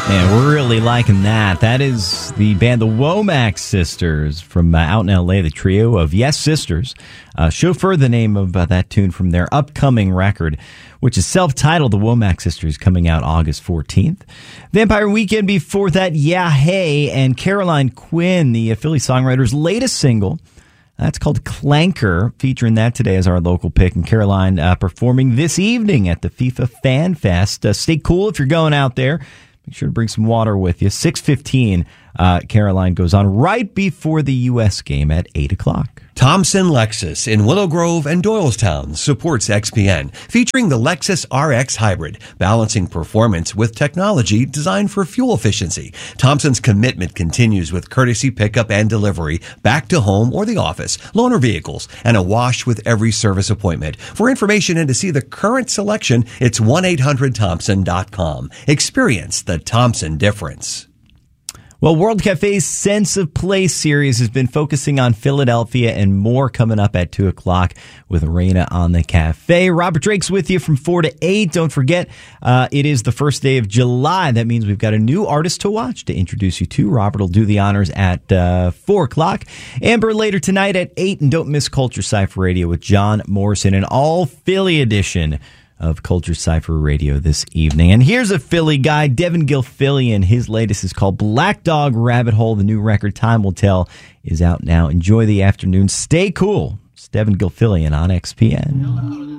Man, we're really liking that. That is the band The Womack Sisters from out in L.A., the trio of Yes Sisters. Chauffeur, the name of that tune from their upcoming record, which is self-titled The Womack Sisters, coming out August 14th. Vampire Weekend before that, Yeah Hey, and Caroline Quinn, the Philly songwriter's latest single. That's called Clanker, featuring that today as our local pick. And Caroline performing this evening at the FIFA Fan Fest. Stay cool if you're going out there. Make sure to bring some water with you. 6:15, Caroline goes on right before the U.S. game at 8 o'clock. Thompson Lexus in Willow Grove and Doylestown supports XPN, featuring the Lexus RX Hybrid, balancing performance with technology designed for fuel efficiency. Thompson's commitment continues with courtesy pickup and delivery back to home or the office, loaner vehicles, and a wash with every service appointment. For information and to see the current selection, it's 1-800-THOMPSON.com. Experience the Thompson difference. Well, World Cafe's Sense of Place series has been focusing on Philadelphia, and more coming up at 2 o'clock with Raina on the Cafe. Robert Drake's with you from 4 to 8. Don't forget, it is the first day of July. That means we've got a new artist to watch to introduce you to. Robert will do the honors at 4 o'clock. Amber later tonight at 8. And don't miss Culture Cypher Radio with John Morrison, an all-Philly edition of Culture Cypher Radio this evening. And here's a Philly guy, Devin Gilfillian. His latest is called Black Dog Rabbit Hole. The new record, Time Will Tell, is out now. Enjoy the afternoon. Stay cool. It's Devin Gilfillian on XPN.